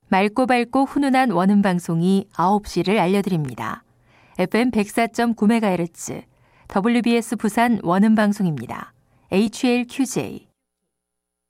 맑고 밝고 훈훈한 원음 방송이 9시를 알려드립니다. FM 104.9MHz WBS 부산 원음 방송입니다. HLQJ